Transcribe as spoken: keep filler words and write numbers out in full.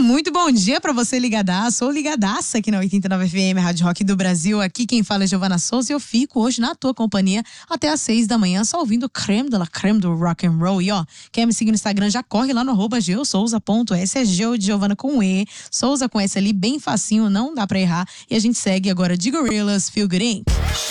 Muito bom dia pra você ligadaço ou ligadaça aqui na oitenta e nove F M, Rádio Rock do Brasil. Aqui quem fala é Giovana Souza e eu fico hoje na tua companhia até às seis da manhã, só ouvindo creme de la creme do rock and roll. E ó, quer me seguir no Instagram, já corre lá no arroba geosouza.s, é Geo de Giovana com E, Souza com S ali, bem facinho, não dá pra errar. E a gente segue agora de Gorillaz, Feel Good Inc